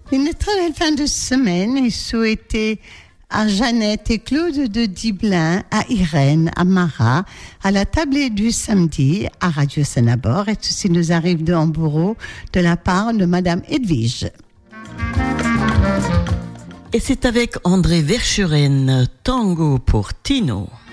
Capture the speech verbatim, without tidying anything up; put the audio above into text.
Une très belle fin de semaine et souhaiter à Jeannette et Claude de Diblin, à Irène, à Marat, à la tablée du samedi, à Radio Sénabor. Et ceci nous arrive de Hambourg de la part de Madame Edwige. Et c'est avec André Verschuren, Tango pour Tino.